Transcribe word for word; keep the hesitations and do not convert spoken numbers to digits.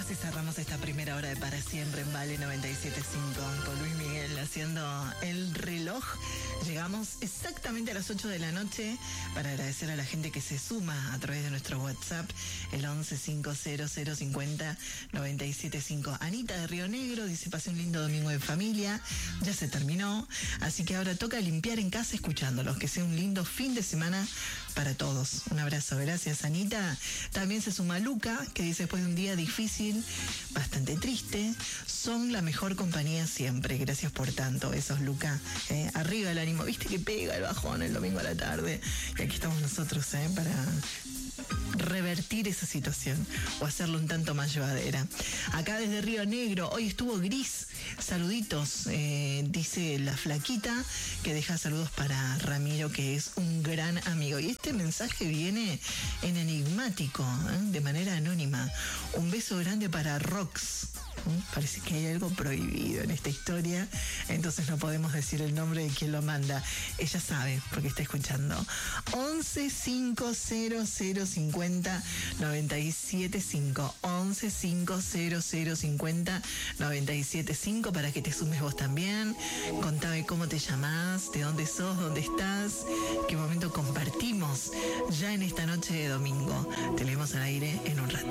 Así cerramos esta primera hora de Para Siempre en Vale noventa y siete punto cinco con Luis Miguel haciendo el reloj. Llegamos exactamente a las ocho de la noche para agradecer a la gente que se suma a través de nuestro WhatsApp, el once cinco cero cero cincuenta noventa y siete cinco. Anita de Río Negro dice: pasé un lindo domingo de familia, ya se terminó, así que ahora toca limpiar en casa escuchándolos. Que sea un lindo fin de semana para todos. Un abrazo, gracias Anita. También se suma Luca, que dice: después de un día difícil, bastante triste, son la mejor compañía siempre. Gracias por tanto. Esos Luca, eh, arriba el ánimo. Viste que pega el bajón el domingo a la tarde, y aquí estamos nosotros eh, para revertir esa situación o hacerlo un tanto más llevadera. Acá desde Río Negro, hoy estuvo gris. Saluditos, eh, dice la flaquita, que deja saludos para Ramiro, que es un gran amigo. Y este mensaje viene en enigmático, ¿eh? de manera anónima. Un beso grande para Rox. ¿Eh? Parece que hay algo prohibido en esta historia, entonces no podemos decir el nombre de quien lo manda. Ella sabe, porque está escuchando. once cinco cero cero cincuenta noventa y siete cinco. once cinco cero cero cincuenta noventa y siete cinco para que te sumes vos también. Contame cómo te llamás, de dónde sos, dónde estás, qué momento compartimos ya en esta noche de domingo. Te leemos al aire en un rato.